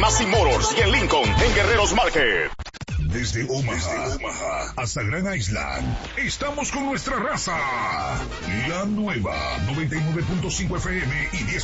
Massey Motors y en Lincoln, en Guerreros Market. Desde Omaha hasta Grand Island, estamos con nuestra raza. La nueva 99.5 FM y 10